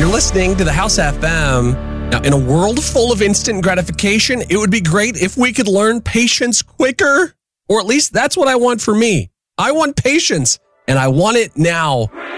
You're listening to the House FM. Now, in a world full of instant gratification, it would be great if we could learn patience quicker, or at least that's what I want for me. I want patience, and I want it now.